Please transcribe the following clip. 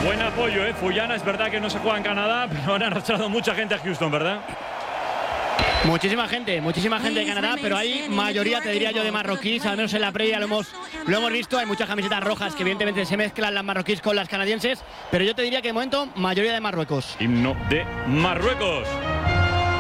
Buen apoyo, Fullana. Es verdad que no se juega en Canadá, pero han arrastrado mucha gente a Houston, ¿verdad? Muchísima gente de Canadá, pero hay mayoría, te diría yo, de marroquíes. Al menos en la previa lo hemos visto. Hay muchas camisetas rojas que evidentemente se mezclan las marroquíes con las canadienses, pero yo te diría que de momento mayoría de Marruecos. Himno de Marruecos.